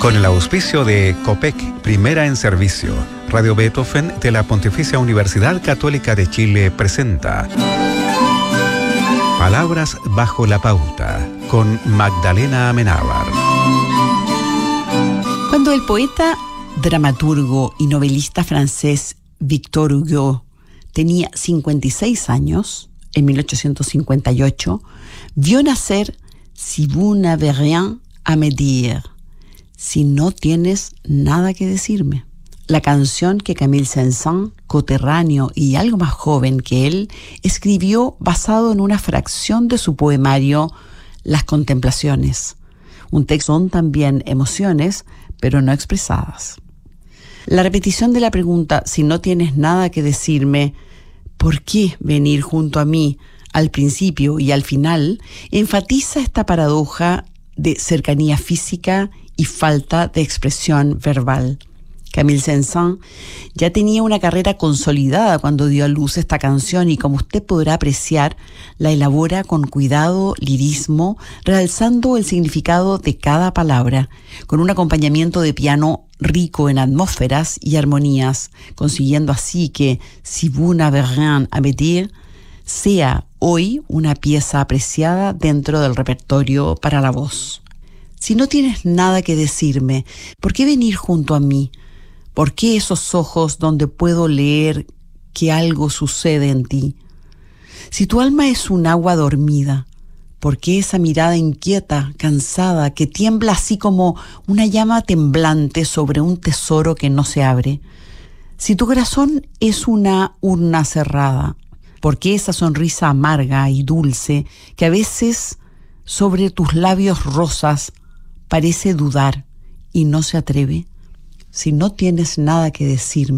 Con el auspicio de COPEC, Primera en Servicio, Radio Beethoven de la Pontificia Universidad Católica de Chile presenta Palabras bajo la pauta, con Magdalena Amenábar. Cuando el poeta, dramaturgo y novelista francés Victor Hugo tenía 56 años, en 1858, vio nacer Si vous n'avez rien à me dire, si no tienes nada que decirme. La canción que Camille Saint-Saëns, coterráneo y algo más joven que él, escribió basado en una fracción de su poemario Las Contemplaciones. Un texto son también emociones, pero no expresadas. La repetición de la pregunta, si no tienes nada que decirme, ¿por qué venir junto a mí al principio y al final?, enfatiza esta paradoja de cercanía física y falta de expresión verbal. Camille Saint-Saëns ya tenía una carrera consolidada cuando dio a luz esta canción y, como usted podrá apreciar, la elabora con cuidado, lirismo, realzando el significado de cada palabra, con un acompañamiento de piano rico en atmósferas y armonías, consiguiendo así que Si vous n'avez rien à me dire sea hoy una pieza apreciada dentro del repertorio para la voz. Si no tienes nada que decirme, ¿por qué venir junto a mí? ¿Por qué esos ojos donde puedo leer que algo sucede en ti? Si tu alma es un agua dormida, ¿por qué esa mirada inquieta, cansada, que tiembla así como una llama temblante sobre un tesoro que no se abre? Si tu corazón es una urna cerrada, ¿por qué esa sonrisa amarga y dulce que a veces sobre tus labios rosas parece dudar y no se atreve? Si no tienes nada que decirme,